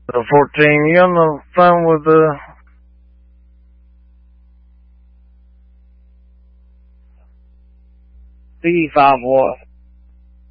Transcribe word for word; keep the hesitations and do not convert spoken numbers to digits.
The fourteen, you on the phone with the... B five what?